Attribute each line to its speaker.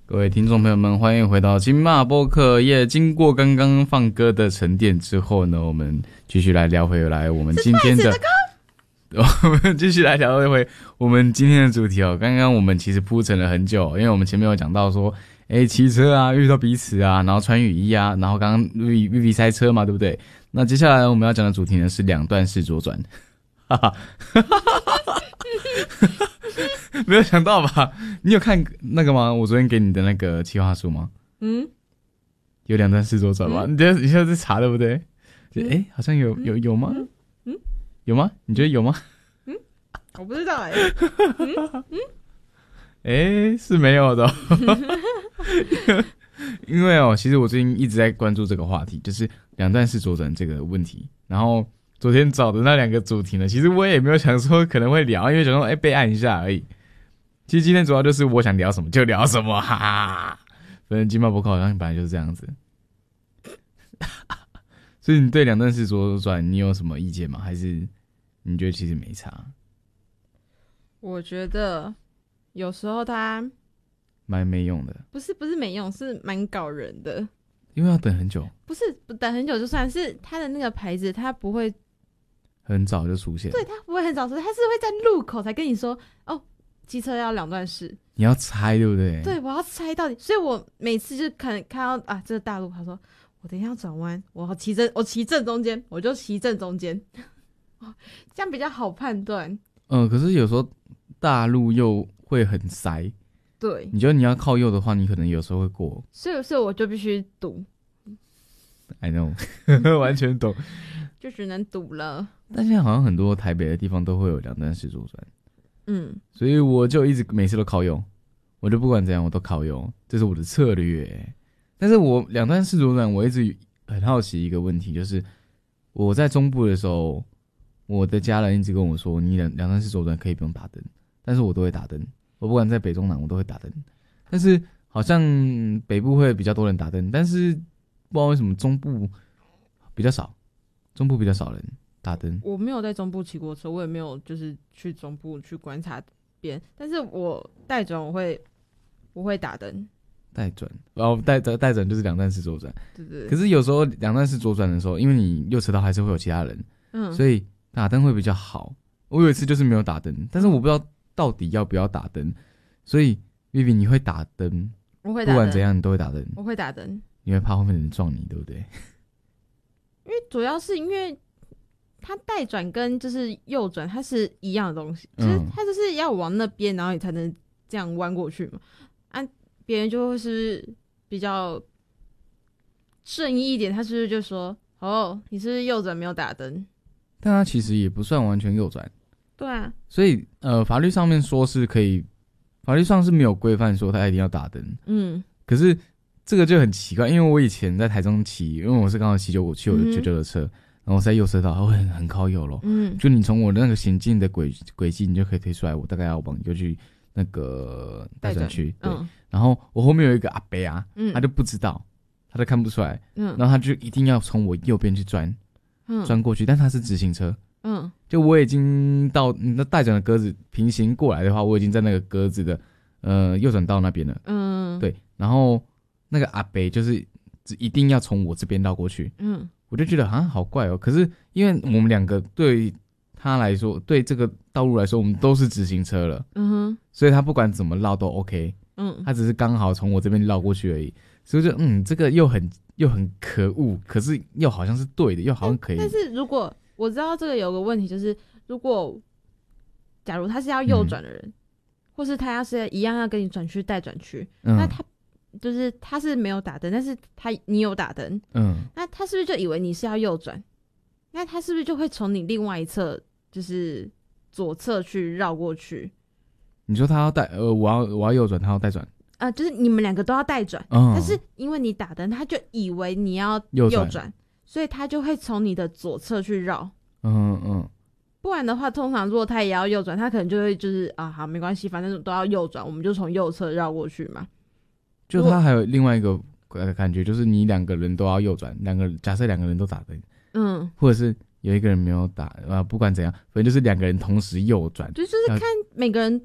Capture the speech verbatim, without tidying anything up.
Speaker 1: 各位听众朋友们，欢迎回到金马播客耶！经过刚刚放歌的沉淀之后呢，我们继续来聊回来我们今天的，我们继续来聊回回我们今天的主题哦。刚刚我们其实铺陈了很久，因为我们前面有讲到说，哎，骑车啊，遇到彼此啊，然后穿雨衣啊，然后刚刚 Vivi 塞车嘛，对不对？那接下来我们要讲的主题呢是两段式左转，哈哈，没有想到吧？你有看那个吗？我昨天给你的那个企划书吗？嗯，有两段式左转吗？嗯、你现在你现在在查对不对？哎、嗯欸，好像有有有吗？嗯，嗯有吗？你觉得有吗？
Speaker 2: 嗯，我不知道哎、欸。嗯嗯，
Speaker 1: 哎、欸，是没有的、喔。因为哦，其实我最近一直在关注这个话题，就是两段式左转这个问题。然后昨天找的那两个主题呢，其实我也没有想说可能会聊，因为想说哎、欸、备案一下而已。其实今天主要就是我想聊什么就聊什么，哈哈。反正金马播客好像本来就是这样子。所以你对两段式左转你有什么意见吗？还是你觉得其实没差？
Speaker 2: 我觉得有时候它
Speaker 1: 蛮没用的。
Speaker 2: 不是不是没用，是蛮搞人的。
Speaker 1: 因为要等很久。
Speaker 2: 不是等很久就算，是它的那个牌子它不会
Speaker 1: 很早就出现。
Speaker 2: 对，它不会很早出现，它是会在路口才跟你说哦。机车要两段式，
Speaker 1: 你要猜对不对？
Speaker 2: 对，我要猜到底，所以我每次就看看到啊，这个大路，他说我等一下要转弯，我要骑正，我骑正中间，我就骑正中间，这样比较好判断。
Speaker 1: 嗯，可是有时候大路又会很塞，
Speaker 2: 对，
Speaker 1: 你觉得你要靠右的话，你可能有时候会过，
Speaker 2: 所以所以我就必须赌。
Speaker 1: I know， 完全懂，
Speaker 2: 就只能赌了。
Speaker 1: 但现在好像很多台北的地方都会有两段式左转。
Speaker 2: 嗯，
Speaker 1: 所以我就一直每次都靠右，我就不管怎样我都靠右，这是我的策略。但是我两段式左转，我一直很好奇一个问题，就是我在中部的时候，我的家人一直跟我说，你两两段式左转可以不用打灯，但是我都会打灯，我不管在北中南我都会打灯。但是好像北部会比较多人打灯，但是不知道为什么中部比较少，中部比较少人打灯。
Speaker 2: 我没有在中部骑过车，我也没有就是去中部去观察别人，但是我带转我会我会打灯。
Speaker 1: 带转，然后带带转就是两段式左转。
Speaker 2: 对对。
Speaker 1: 可是有时候两段式左转的时候，因为你右车道还是会有其他人，嗯，所以打灯会比较好。我有一次就是没有打灯，但是我不知道到底要不要打灯，所以 Vivi 你会打灯？
Speaker 2: 我会打灯，
Speaker 1: 不管怎样你都会打灯。
Speaker 2: 我会打灯，
Speaker 1: 因为怕后面的人撞你，对不对？
Speaker 2: 因为主要是因为它带转跟就是右转它是一样的东西，嗯、就是它就是要往那边，然后你才能这样弯过去嘛。啊，别人就会是比较正义一点，他是不是就说哦，你是不是右转没有打灯？
Speaker 1: 但他其实也不算完全右转。
Speaker 2: 对啊，
Speaker 1: 所以呃，法律上面说是可以，法律上是没有规范说他一定要打灯。嗯，可是这个就很奇怪，因为我以前在台中骑，因为我是刚好骑九五七我的九九的车。嗯，然后我在右车道，我很很靠右咯。嗯，就你从我的那个行进的轨轨迹，你就可以推出来，我大概要往右去那个待转区。对，嗯，然后我后面有一个阿伯啊，嗯，他就不知道，他就看不出来，嗯，然后他就一定要从我右边去钻，嗯，钻过去，但他是直行车，嗯，就我已经到那待转的格子平行过来的话，我已经在那个格子的呃右转道那边了，嗯，对，然后那个阿伯就是一定要从我这边绕过去，嗯。我就觉得好像好怪哦，可是因为我们两个对他来说，对这个道路来说，我们都是直行车了，嗯哼，所以他不管怎么绕都 OK， 嗯，他只是刚好从我这边绕过去而已，所以就嗯，这个又很又很可恶，可是又好像是对的，又好像可以。
Speaker 2: 但是如果我知道这个有个问题，就是如果假如他是要右转的人，嗯，或是他要是一样要跟你转去带转区，嗯，那他。就是他是没有打灯，但是他你有打灯，嗯，那他是不是就以为你是要右转？那他是不是就会从你另外一侧，就是左侧去绕过去？
Speaker 1: 你说他要带呃，我要我要右转，他要带转
Speaker 2: 啊，呃，就是你们两个都要带转，嗯，但是因为你打灯，他就以为你要右转，右转所以他就会从你的左侧去绕，嗯嗯。不然的话，通常如果他也要右转，他可能就会就是啊，好没关系，反正都要右转，我们就从右侧绕过去嘛。
Speaker 1: 就他还有另外一个感觉，就是你两个人都要右转，两个假设两个人都打灯，嗯，或者是有一个人没有打啊，不管怎样，反正就是两个人同时右转，
Speaker 2: 就就是看每个人